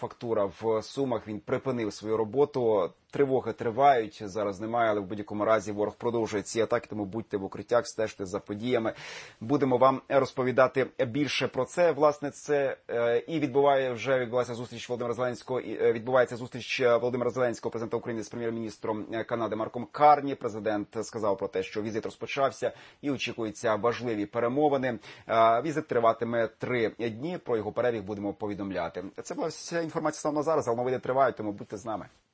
фактура в Сумах. Він припинив свою роботу. Тривоги тривають, зараз немає, але в будь-якому разі ворог продовжує ці атаки, тому будьте в укриттях, стежте за подіями. Будемо вам розповідати більше про це. Власне, це і відбувається зустріч Володимира Зеленського, відбувається зустріч Володимира Зеленського, президента України, з прем'єр-міністром Канади Марком Карні. Президент сказав про те, що візит розпочався і очікуються важливі перемовини. Візит триватиме 3 дні, про його перебіг будемо повідомляти. Це була вся інформація станом на зараз, але новини тривають, тому будьте з нами.